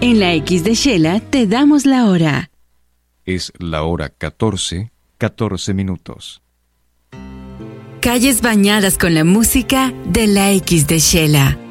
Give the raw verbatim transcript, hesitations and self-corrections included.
En la X de Shela te damos la hora. Es la hora catorce, catorce minutos. Calles bañadas con la música de la X de Shela.